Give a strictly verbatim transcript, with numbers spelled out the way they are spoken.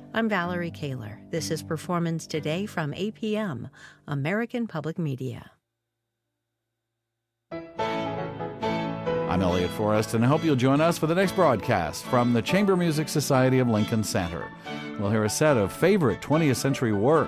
I'm Valerie Kaler. This is Performance Today from A P M, American Public Media. I'm Elliot Forrest, and I hope you'll join us for the next broadcast from the Chamber Music Society of Lincoln Center. We'll hear a set of favorite twentieth century works